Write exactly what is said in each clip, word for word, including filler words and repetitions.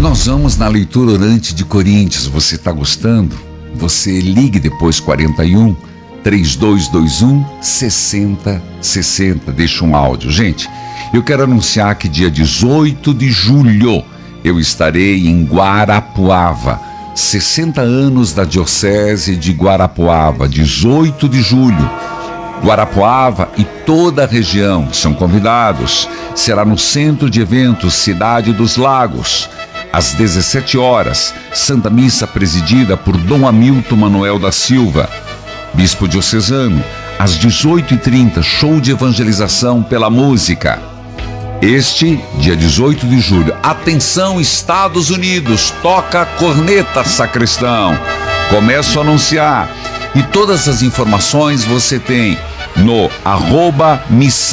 nós vamos na leitura orante de Coríntios. Você está gostando? Você ligue depois quarenta e um, três dois dois um, sessenta sessenta. Deixa um áudio. Gente, eu quero anunciar que dia dezoito de julho eu estarei em Guarapuava. sessenta anos da Diocese de Guarapuava, dezoito de julho. Guarapuava e toda a região são convidados. Será no Centro de Eventos Cidade dos Lagos. Às dezessete horas, Santa Missa presidida por Dom Hamilton Manuel da Silva, Bispo Diocesano. Às dezoito e trinta, show de evangelização pela música. Este, dia dezoito de julho. Atenção, Estados Unidos, toca a corneta, sacristão. Começo a anunciar. E todas as informações você tem no arroba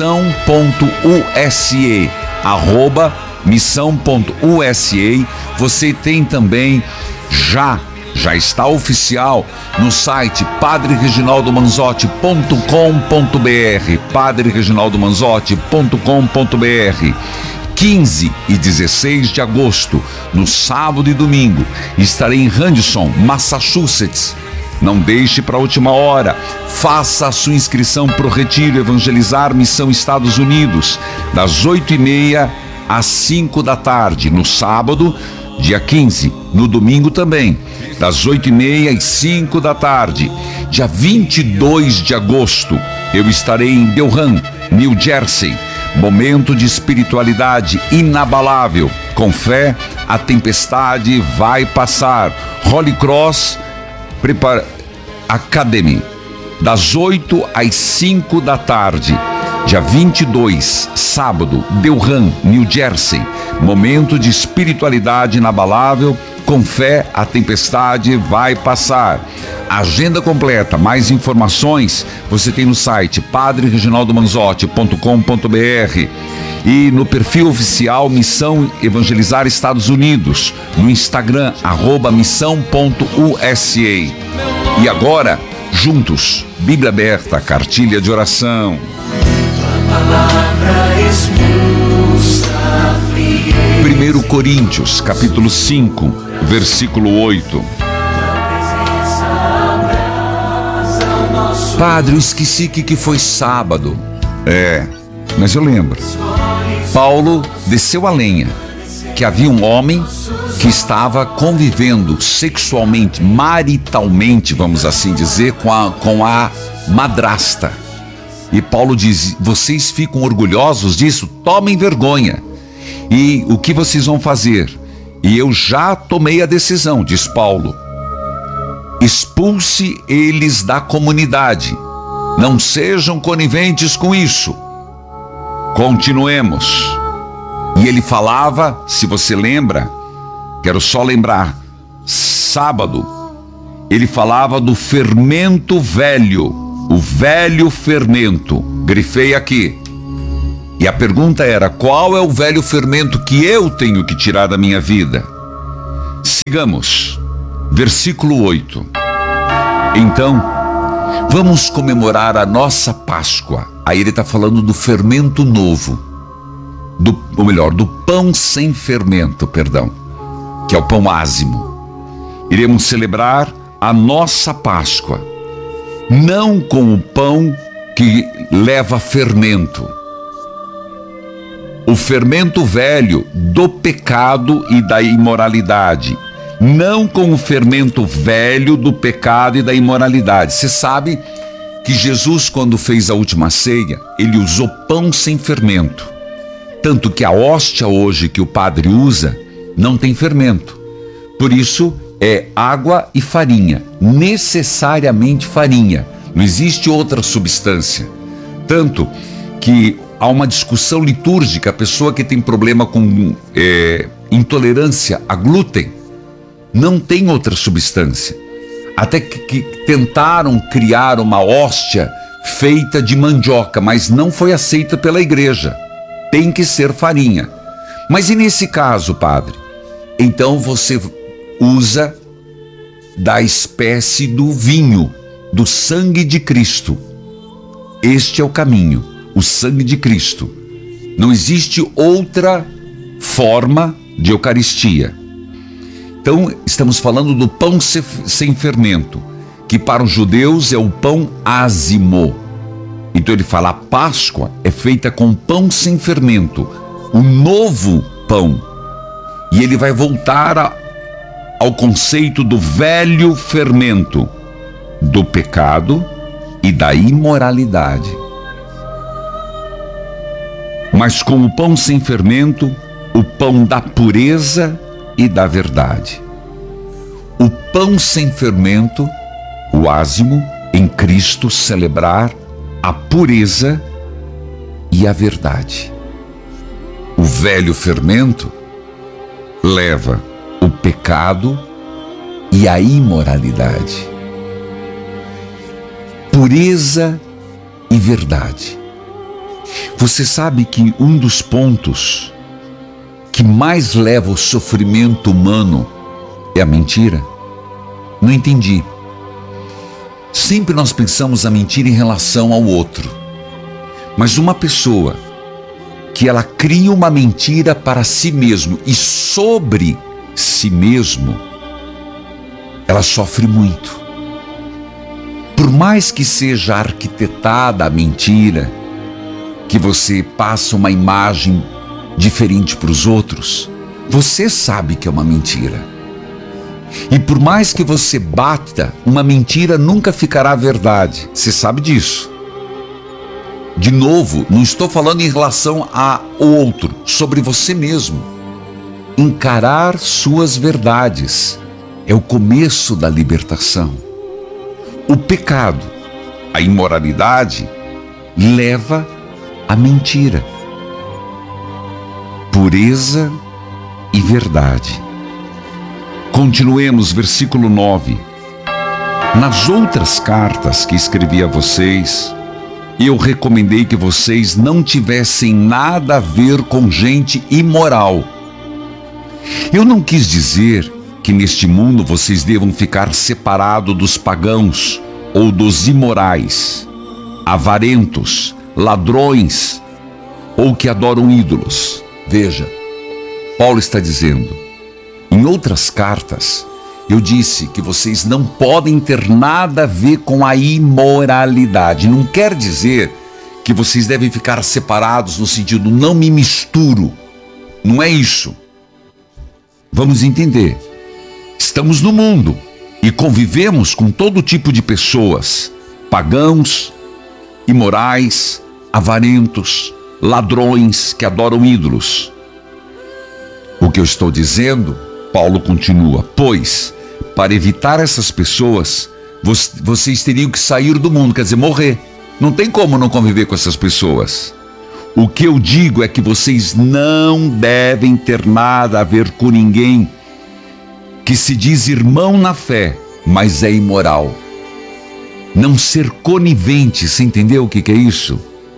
missão.use, arroba missão.use. Você tem também já, já está oficial no site padre reginaldo manzotti ponto com ponto br, padre reginaldo manzotti ponto com ponto br. quinze e dezesseis de agosto, no sábado e domingo, estarei em Henderson, Massachusetts. Não deixe para a última hora. Faça a sua inscrição para o Retiro Evangelizar Missão Estados Unidos, das oito e meia às cinco da tarde, no sábado, dia quinze, no domingo também, das oito e meia às cinco da tarde. Dia vinte e dois de agosto, eu estarei em Delran, New Jersey. Momento de espiritualidade inabalável. Com fé, a tempestade vai passar. Holy Cross Prepara Academy, das oito às cinco da tarde, dia vinte e dois, sábado, Delran, New Jersey. Momento de espiritualidade inabalável. Com fé, a tempestade vai passar. Agenda completa, mais informações você tem no site padre reginaldo manzotti ponto com ponto br e no perfil oficial Missão Evangelizar Estados Unidos, no Instagram, arroba missão.use. E agora, juntos, Bíblia aberta, cartilha de oração. primeiro Coríntios, capítulo cinco, versículo oito. Padre, eu esqueci que, que foi sábado. É, mas eu lembro. Paulo desceu a lenha que havia um homem que estava convivendo sexualmente, maritalmente, vamos assim dizer, com a, com a madrasta. E Paulo diz: vocês ficam orgulhosos disso? Tomem vergonha. E o que vocês vão fazer? E eu já tomei a decisão, diz Paulo. Expulse eles da comunidade. Não sejam coniventes com isso. Continuemos. E ele falava, se você lembra, quero só lembrar, sábado, ele falava do fermento velho, o velho fermento. Grifei aqui. E a pergunta era: qual é o velho fermento que eu tenho que tirar da minha vida? Sigamos. Versículo oito. Então, vamos comemorar a nossa Páscoa. Aí ele está falando do fermento novo, do, ou melhor, do pão sem fermento, perdão, que é o pão ázimo. Iremos celebrar a nossa Páscoa, não com o pão que leva fermento, o fermento velho do pecado e da imoralidade, não com o fermento velho do pecado e da imoralidade. Você sabe que Jesus, quando fez a última ceia, ele usou pão sem fermento. Tanto que a hóstia hoje que o padre usa não tem fermento. Por isso é água e farinha, necessariamente farinha. Não existe outra substância. Tanto que há uma discussão litúrgica, a pessoa que tem problema com é, intolerância a glúten, não tem outra substância. Até que, que tentaram criar uma hóstia feita de mandioca, mas não foi aceita pela igreja. Tem que ser farinha. Mas e nesse caso, padre? Então você usa da espécie do vinho, do sangue de Cristo. Este é o caminho, o sangue de Cristo. Não existe outra forma de Eucaristia. Então, estamos falando do pão sem fermento, que para os judeus é o pão ázimo. Então ele fala, a Páscoa é feita com pão sem fermento, o novo pão. E ele vai voltar a, ao conceito do velho fermento, do pecado e da imoralidade. Mas com o pão sem fermento, o pão da pureza e da verdade. O pão sem fermento, o ázimo, em Cristo celebrar a pureza e a verdade. O velho fermento leva o pecado e a imoralidade. Pureza e verdade. Você sabe que um dos pontos que mais leva o sofrimento humano é a mentira? Não entendi. Sempre nós pensamos a mentira em relação ao outro. Mas uma pessoa que ela cria uma mentira para si mesmo e sobre si mesmo, ela sofre muito. Por mais que seja arquitetada a mentira, que você passa uma imagem diferente para os outros, você sabe que é uma mentira. E por mais que você bata, uma mentira nunca ficará verdade. Você sabe disso. De novo, não estou falando em relação ao outro, sobre você mesmo. Encarar suas verdades é o começo da libertação. O pecado, a imoralidade, leva à mentira. Pureza e verdade. Continuemos, versículo nove. Nas outras cartas que escrevi a vocês, eu recomendei que vocês não tivessem nada a ver com gente imoral. Eu não quis dizer que neste mundo vocês devam ficar separados dos pagãos ou dos imorais, avarentos, ladrões ou que adoram ídolos. Veja, Paulo está dizendo, em outras cartas, eu disse que vocês não podem ter nada a ver com a imoralidade. Não quer dizer que vocês devem ficar separados no sentido, não me misturo. Não é isso. Vamos entender. Estamos no mundo e convivemos com todo tipo de pessoas, pagãos, imorais, avarentos, ladrões que adoram ídolos. O que eu estou dizendo, Paulo continua, pois, para evitar essas pessoas, vocês teriam que sair do mundo, quer dizer, morrer. Não tem como não conviver com essas pessoas. O que eu digo é que vocês não devem ter nada a ver com ninguém que se diz irmão na fé, mas é imoral. Não ser conivente, você entendeu o que, que é isso?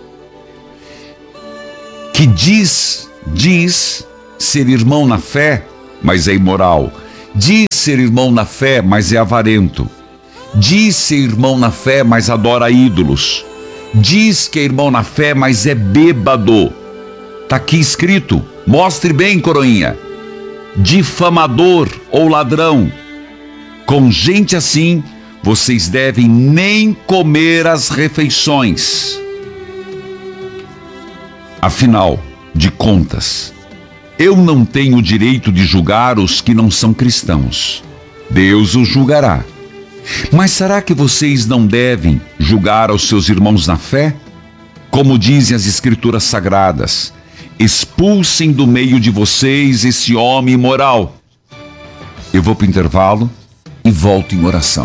Que diz, diz ser irmão na fé, mas é imoral. Diz ser irmão na fé, mas é avarento. Diz ser irmão na fé, mas adora ídolos. Diz que é irmão na fé, mas é bêbado. Está aqui escrito, mostre bem, coroinha. Difamador ou ladrão. Com gente assim, vocês devem nem comer as refeições. Afinal de contas, eu não tenho o direito de julgar os que não são cristãos. Deus os julgará. Mas será que vocês não devem julgar aos seus irmãos na fé? Como dizem as Escrituras Sagradas, expulsem do meio de vocês esse homem imoral. Eu vou para o intervalo e volto em oração.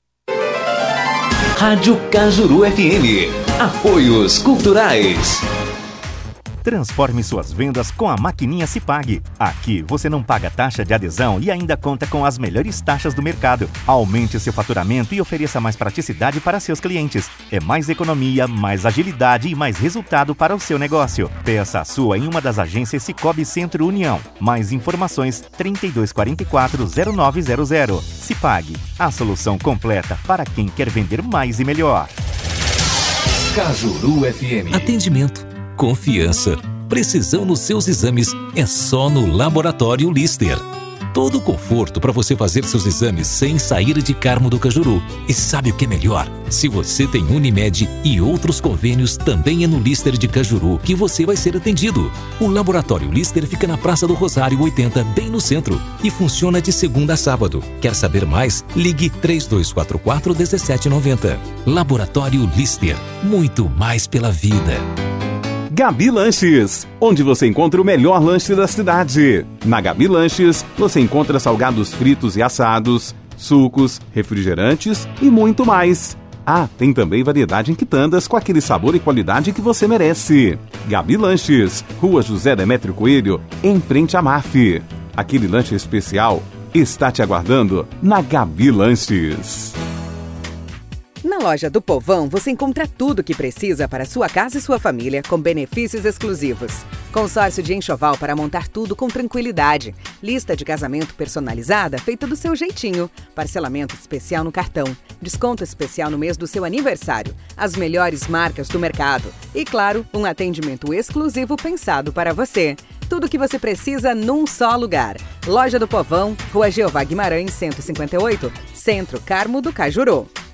Rádio Cajuru F M. Apoios culturais. Transforme suas vendas com a maquininha Cipag. Aqui você não paga taxa de adesão e ainda conta com as melhores taxas do mercado. Aumente seu faturamento e ofereça mais praticidade para seus clientes. É mais economia, mais agilidade e mais resultado para o seu negócio. Peça a sua em uma das agências Cicobi Centro União. Mais informações trinta e dois quarenta e quatro, zero nove zero zero. Cipag, a solução completa para quem quer vender mais e melhor. Cajuru F M. Atendimento, confiança, precisão nos seus exames é só no Laboratório Lister. todo o conforto para você fazer seus exames sem sair de Carmo do Cajuru. E sabe o que é melhor? Se você tem Unimed e outros convênios, também é no Lister de Cajuru que você vai ser atendido. O Laboratório Lister fica na Praça do Rosário oitenta, bem no centro, e funciona de segunda a sábado. Quer saber mais? Ligue três dois quatro quatro, um sete nove zero. Laboratório Lister. Muito mais pela vida. Gabi Lanches, onde você encontra o melhor lanche da cidade. Na Gabi Lanches, você encontra salgados fritos e assados, sucos, refrigerantes e muito mais. Ah, tem também variedade em quitandas com aquele sabor e qualidade que você merece. Gabi Lanches, Rua José Demétrio Coelho, em frente à M A F. Aquele lanche especial está te aguardando na Gabi Lanches. Na loja do Povão, você encontra tudo o que precisa para sua casa e sua família, com benefícios exclusivos. Consórcio de enxoval para montar tudo com tranquilidade. Lista de casamento personalizada feita do seu jeitinho. Parcelamento especial no cartão. Desconto especial no mês do seu aniversário. As melhores marcas do mercado. E, claro, um atendimento exclusivo pensado para você. Tudo o que você precisa num só lugar. Loja do Povão, Rua Jeová Guimarães, cento e cinquenta e oito, Centro, Carmo do Cajuru.